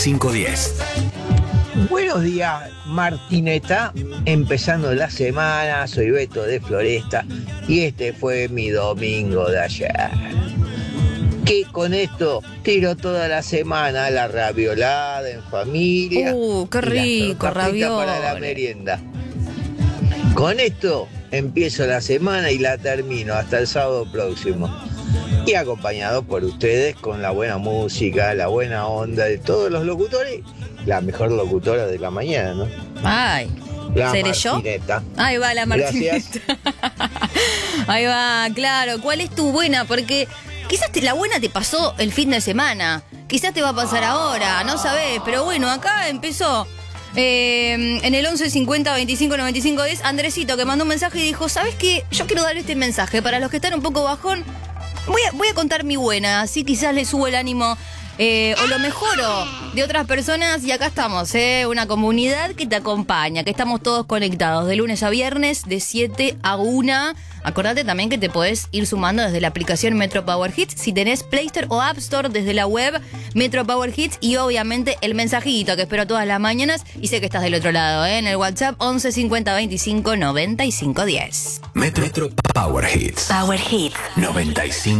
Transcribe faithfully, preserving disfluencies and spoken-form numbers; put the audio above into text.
cinco diez. Buenos días, Martineta. Empezando la semana, soy Beto de Floresta y este fue mi domingo de ayer. Que con esto tiro toda la semana la raviolada en familia. Uh, qué rico, raviolada para la ravioles. merienda. Con esto empiezo la semana y la termino hasta el sábado próximo. Y acompañado por ustedes con la buena música, la buena onda de todos los locutores. La mejor locutora de la mañana, ¿no? Ay, La ¿seré yo? Martineta. Ahí va la Martineta. Gracias. Ahí va, claro. ¿Cuál es tu buena? Porque quizás te- la buena te pasó el fin de semana. Quizás te va a pasar ahora, no sabés. Pero bueno, acá empezó. Eh, en el once cincuenta veinticinco noventa y cinco diez, Andresito que mandó un mensaje y dijo: ¿sabes qué? Yo quiero dar este mensaje para los que están un poco bajón. Voy a, voy a contar mi buena, así quizás le subo el ánimo eh, o lo mejoro de otras personas. Y acá estamos, ¿eh? Una comunidad que te acompaña, que estamos todos conectados de lunes a viernes, de siete a una. Acordate también que te podés ir sumando desde la aplicación Metro Power Hits, si tenés Play Store o App Store, desde la web Metro Power Hits, y obviamente el mensajito que espero todas las mañanas. Y sé que estás del otro lado, ¿eh? En el WhatsApp once cincuenta veinticinco noventa y cinco diez. Metro Power Hits Power Hits. noventa y cinco.